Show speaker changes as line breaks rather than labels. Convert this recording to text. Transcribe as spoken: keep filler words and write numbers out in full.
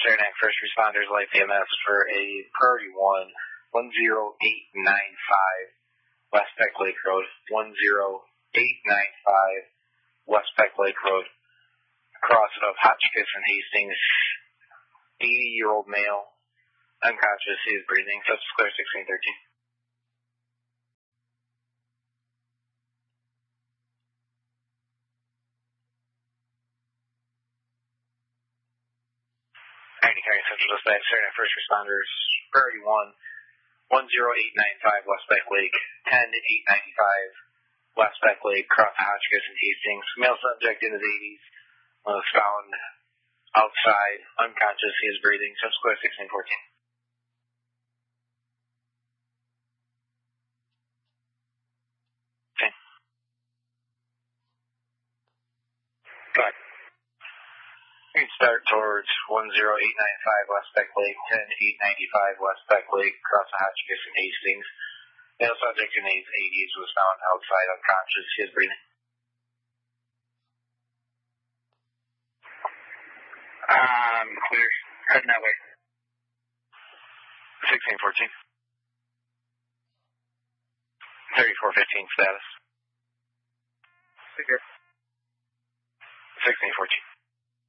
Saranac First Responders Life A M S for a priority one, one zero eight nine five West Peck Lake Road, one zero eight nine five West Peck Lake Road, crossing of Hotchkiss and Hastings, eighty-year-old male, unconscious, he is breathing, subject clear sixteen thirteen. County County Central Dispatch, Saranac First Responders, priority one, one zero eight nine five West Peck Lake, ten eight ninety-five West Peck Lake, cross Hotchkiss and Hastings. Male subject in his eighties was found outside, unconscious, he is breathing, subject clear sixteen fourteen. Okay. Go ahead. We can start towards one zero eight nine five West Peck Lake, ten eight ninety-five West Peck Lake, across the Hotchkiss and Hastings. Male subject in his eighties was found outside unconscious. He is breathing.
Um, clear. Heading that way.
sixteen fourteen. thirty-four fifteen status.
Figure.
sixteen fourteen.